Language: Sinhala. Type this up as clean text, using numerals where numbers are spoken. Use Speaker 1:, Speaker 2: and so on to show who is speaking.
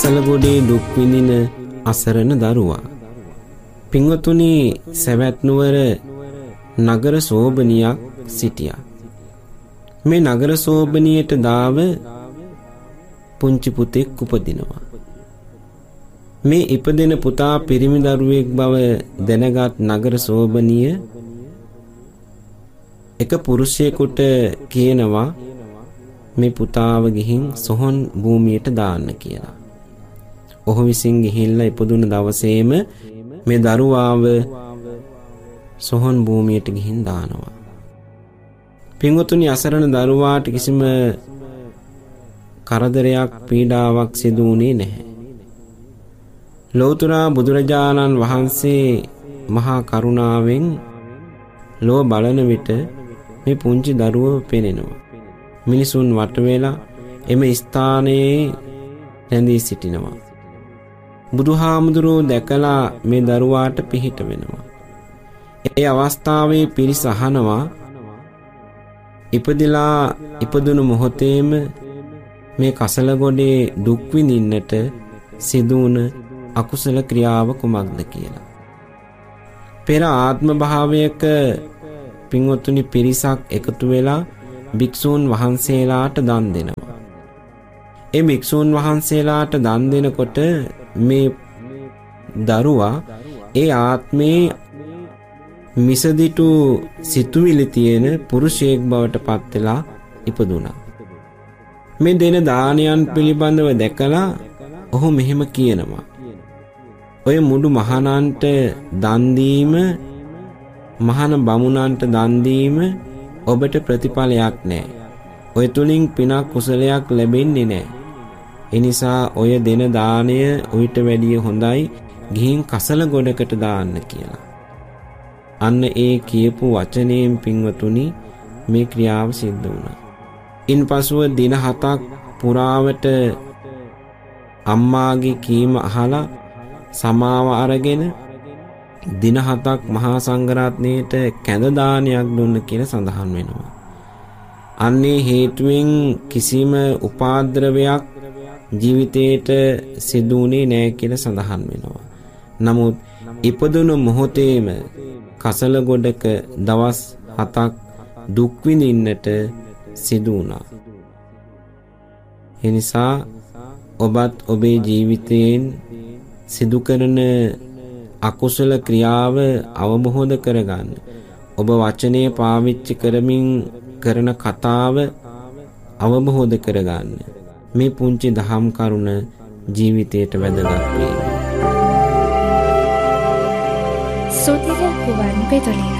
Speaker 1: සලගොඩේ දුක් විඳින අසරණ දරුවා. පින්වතුනි, සවැත් නුවර නගර සෝබනියක් සිටියා. මේ නගර සෝබනියට දාව පුංචි පුතෙක් උපදිනවා. මේ ඉපදෙන පුතා පිරිමි දරුවෙක් බව දැනගත් නගර සෝබනිය එක පුරුෂයෙකුට කියනවා මේ පුතාව ගිහින් සොහොන් භූමියට දාන්න කියලා. ඔහු විසින් ගිහිල්ලා ඉපදුන දවසේම මේ දරුවාව සොහොන් භූමියට ගිහින් දානවා. පින්වතුනි, අසරණ දරුවාට කිසිම කරදරයක් පීඩාවක් සිදු වුණේ නැහැ. ලෞතර බුදුරජාණන් වහන්සේ මහා කරුණාවෙන් ලෝ බලන විට මේ පුංචි දරුවව පෙනෙනවා. මිනිසුන් වට වෙලා එම ස්ථානයේ රැඳී සිටිනවා. බුදුහාමුදුරුවෝ දැකලා මේ දරුවාට පිහිට වෙනවා. ඒ අවස්ථාවේ පිරිස අහනවා, ඉපදිලා ඉපදුණු මොහොතේම මේ කසලගොඩේ දුක් විඳින්නට සිදුවුණ අකුසල ක්‍රියාව කුමක්ද කියලා. පෙර ආත්ම භාවයක පින්වත්තුනි පිරිසක් එකතු වෙලා භික්ෂූන් වහන්සේලාට දන් දෙනවා. ඒ භික්ෂූන් වහන්සේලාට දන් දෙනකොට මේ දරුවා ඒ ආත්මේ මිසදිටු සිතුවිලි තියෙන පුරුෂයෙක් බවට පත් වෙලා ඉපදුණා. මේ දෙන දානයන් පිළිබඳව දැකලා ඔහු මෙහෙම කියනවා, ඔය මුඩු මහණන්ට දන් දීම, මහාන බමුණන්ට දන් දීම ඔබට ප්‍රතිඵලයක් නැහැ. ඔය තුලින් පිනක් කුසලයක් ලැබෙන්නේ නැහැ. ඒ නිසා ඔය දෙන දාණය උවිත වැඩිය හොඳයි ගිහින් කසල ගොඩකට දාන්න කියලා. අන්න ඒ කියපු වචනයෙන් පින්වතුනි මේ ක්‍රියාව සිද්ධ වුණා. ඉන්පසුව දින 7ක් පුරාවට අම්මාගේ කීම අහලා සමාව අරගෙන දින 7ක් මහා සංඝරත්නයට කැඳ දානයක් දුන්න කියලා සඳහන් වෙනවා. අන්නේ හේතුවෙන් කිසිම උපාද්‍රවයක් ජීවිතේට සිදුුනේ නැහැ කියලා සඳහන් වෙනවා. නමුත් ඉපදුණු මොහොතේම කසල ගොඩක දවස් 7ක් දුක් විඳින්නට සිදු වුණා. ඒ නිසා ඔබත් ඔබේ ජීවිතයෙන් සිදු කරන අකුසල ක්‍රියාව අවබෝධ කරගන්න. ඔබ වචනය පාවිච්චි කරමින් කරන කතාව අවබෝධ කරගන්න. මේ පුංචි දහම් කරුණ ජීවිතයට වැදගත් වේ.
Speaker 2: සුතිර කුවන් පෙතුලිය